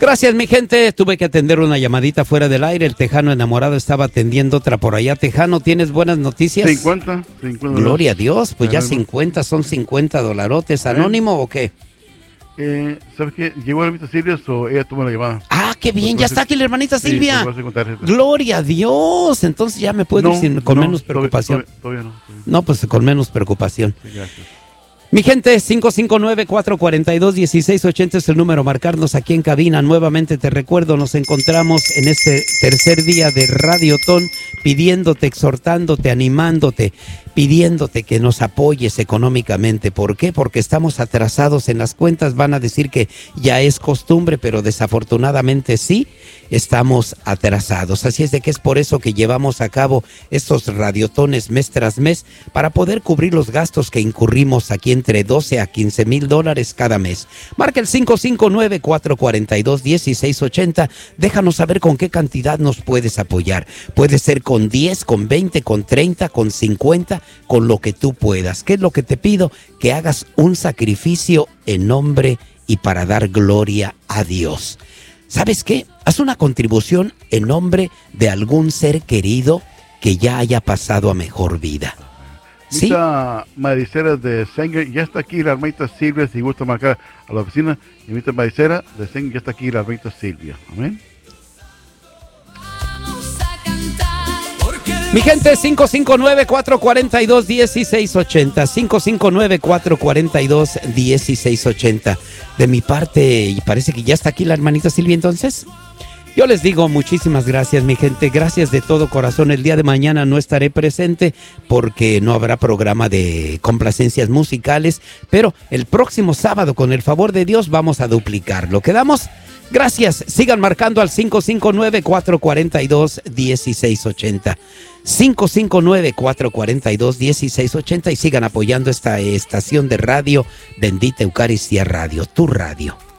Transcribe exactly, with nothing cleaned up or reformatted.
Gracias, mi gente. Tuve que atender una llamadita fuera del aire. El tejano enamorado estaba atendiendo otra por allá. Tejano, ¿tienes buenas noticias? cincuenta, cincuenta. Gloria a Dios, pues ya cincuenta, son cincuenta dolarotes. ¿Anónimo o qué? Eh, ¿Sabes qué? ¿Llegó la hermanita Silvia o ella tomó la llamada? Ah, qué bien, ya está aquí la hermanita Sí, Silvia. pues, voy a hacer con Gloria a Dios. Entonces ya me puedo No, ir sin- con no, menos preocupación. Todavía, todavía no. todavía No, pues con menos preocupación. no. Sí, gracias. Mi gente, cinco cinco nueve, cuatro cuatro dos, uno seis ocho cero es el número, marcarnos aquí en cabina. Nuevamente te recuerdo, nos encontramos en este tercer día de Radiotón, pidiéndote, exhortándote, animándote, pidiéndote que nos apoyes económicamente. ¿Por qué? Porque estamos atrasados en las cuentas. Van a decir que ya es costumbre, pero desafortunadamente sí, estamos atrasados. Así es de que es por eso que llevamos a cabo estos radiotones mes tras mes, para poder cubrir los gastos que incurrimos aquí entre doce a quince mil dólares cada mes. Marca el cinco cinco nueve, cuatro cuatro dos, uno seis ocho cero. Déjanos saber con qué cantidad nos puedes apoyar. Puede ser con diez, con veinte, con treinta, con cincuenta, con lo que tú puedas. ¿Qué es lo que te pido? Que hagas un sacrificio en nombre y para dar gloria a Dios. ¿Sabes qué? Haz una contribución en nombre de algún ser querido que ya haya pasado a mejor vida. ¿Sí? Mita Maricera de Sanger, ya está aquí la hermanita Silvia, si gusta marcar a la oficina. Y Mita Maricera de Sanger, ya está aquí la hermanita Silvia. Amén. Mi gente, cinco cinco nueve, cuatro cuatro dos, uno seis ocho cero, cinco cinco nueve, cuatro cuatro dos, uno seis ocho cero. De mi parte, y parece que ya está aquí la hermanita Silvia, entonces. Yo les digo muchísimas gracias, mi gente, gracias de todo corazón. El día de mañana no estaré presente porque no habrá programa de complacencias musicales, pero el próximo sábado, con el favor de Dios, vamos a duplicarlo. ¿Quedamos? Gracias, sigan marcando al cinco cinco nueve, cuatro cuatro dos, uno seis ocho cero. cinco cinco nueve, cuatro cuatro dos, uno seis ocho cero y sigan apoyando esta estación de radio, Bendita Eucaristía Radio, tu radio.